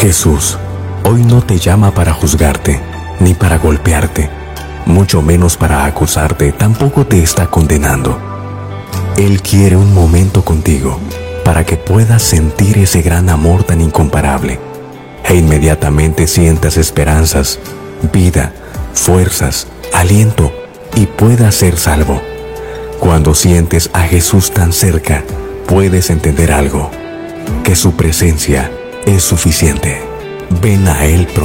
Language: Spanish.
Jesús hoy no te llama para juzgarte, ni para golpearte, mucho menos para acusarte, tampoco te está condenando. Él quiere un momento contigo para que puedas sentir ese gran amor tan incomparable e inmediatamente sientas esperanzas, vida, fuerzas, aliento y puedas ser salvo. Cuando sientes a Jesús tan cerca, puedes entender algo, que su presencia es suficiente. Ven a Él pronto.